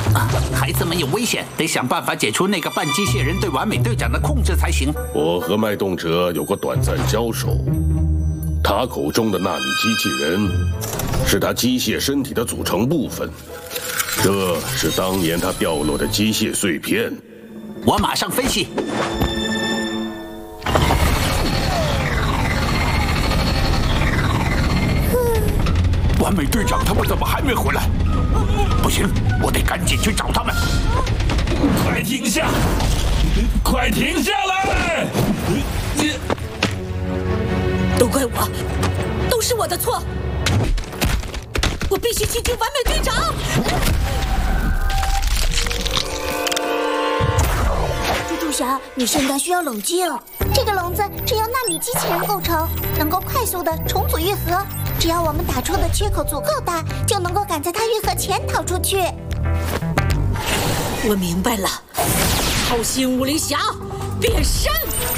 孩子们有危险，得想办法解除那个半机械人对完美队长的控制才行。 我和脉动者有过短暂交手，他口中的纳米机器人是他机械身体的组成部分，这是当年他掉落的机械碎片。 我马上分析。完美队长他们怎么还没回来？不行，我得赶紧去找他们。 快停下！快停下来！ 都怪我，都是我的错。我必须去救完美队长。 猪猪侠，你现在需要冷静。这个笼子只由纳米机器人构成，能够快速的重组愈合。只要我们打出的缺口足够大，就能够赶在它愈合前逃出去。 我明白了，超新武林侠变身。